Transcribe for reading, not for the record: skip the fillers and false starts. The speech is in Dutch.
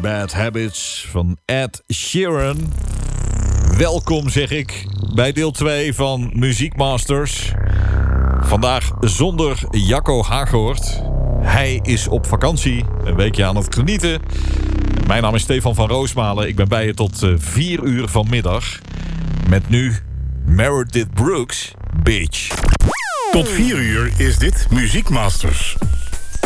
Bad Habits van Ed Sheeran. Welkom, zeg ik, bij deel 2 van Muziekmasters. Vandaag zonder Jacco Hagoort. Hij is op vakantie, een weekje aan het genieten. Mijn naam is Stefan van Roosmalen. Ik ben bij je tot 4 uur vanmiddag. Met nu Meredith Brooks, Bitch. Tot 4 uur is dit Muziekmasters.